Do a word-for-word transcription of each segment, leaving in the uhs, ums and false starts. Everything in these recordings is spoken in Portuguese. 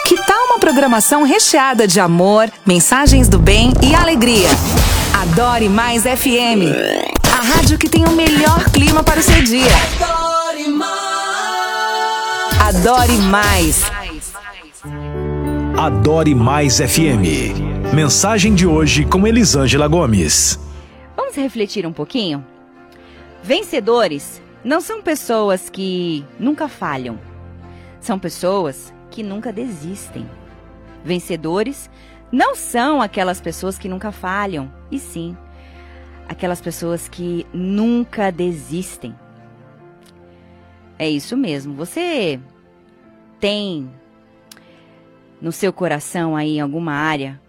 Que tal uma programação recheada de amor, mensagens do bem e alegria? Adore Mais F M, a rádio que tem o melhor clima para o seu dia. Adore Mais. Adore Mais. Adore Mais F M. Mensagem de hoje com Elisângela Gomes. Vamos refletir um pouquinho? Vencedores não são pessoas que nunca falham. São pessoas que nunca desistem. Vencedores não são aquelas pessoas que nunca falham, e sim aquelas pessoas que nunca desistem. É isso mesmo. Você tem no seu coração aí em alguma área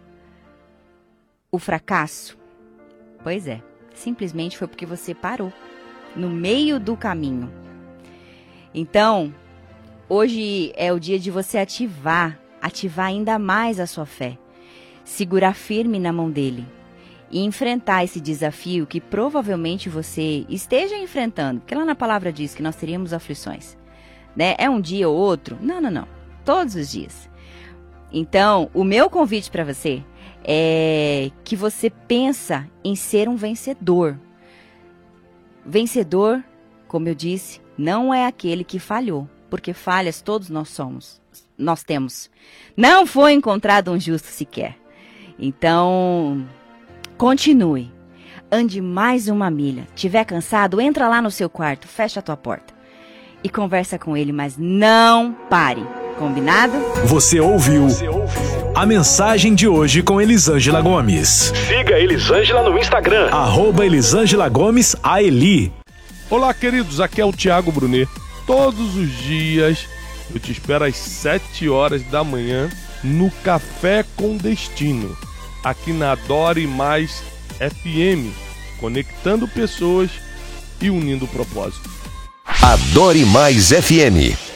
o fracasso? Pois é, simplesmente foi porque você parou no meio do caminho. Então, hoje é o dia de você ativar, ativar ainda mais a sua fé, segurar firme na mão dele e enfrentar esse desafio que provavelmente você esteja enfrentando, porque lá na palavra diz que nós teríamos aflições, né? É um dia ou outro? Não, não, não. Todos os dias. Então, o meu convite para você é que você pensa em ser um vencedor. Vencedor, como eu disse, não é aquele que falhou, porque falhas todos nós somos, nós temos. Não foi encontrado um justo sequer. Então, continue. Ande mais uma milha. Tiver cansado, entra lá no seu quarto, fecha a tua porta e conversa com ele, mas não pare. Combinado? Você ouviu a mensagem de hoje com Elisângela Gomes. Siga Elisângela no Instagram, arroba Elisângela Gomes A Eli. Olá, queridos, aqui é o Thiago Brunet. Todos os dias eu te espero às sete horas da manhã no Café com Destino, aqui na Adore Mais F M, conectando pessoas e unindo propósito. Adore Mais F M.